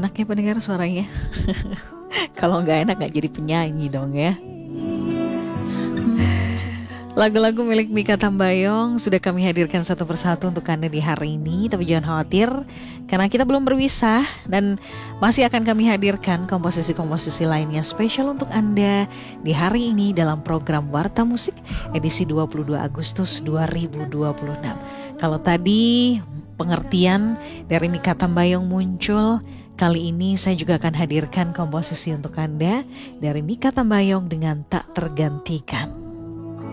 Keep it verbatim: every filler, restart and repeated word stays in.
enak ya pendengar suaranya. Kalau nggak enak nggak jadi penyanyi dong ya. Lagu-lagu milik Mikha Tambayong sudah kami hadirkan satu persatu untuk Anda di hari ini. Tapi jangan khawatir, karena kita belum berpisah dan masih akan kami hadirkan komposisi-komposisi lainnya spesial untuk Anda di hari ini dalam program Warta Musik edisi dua puluh dua Agustus dua ribu dua puluh enam. Kalau tadi pengertian dari Mikha Tambayong muncul, kali ini saya juga akan hadirkan komposisi untuk Anda dari Mikha Tambayong dengan Tak Tergantikan.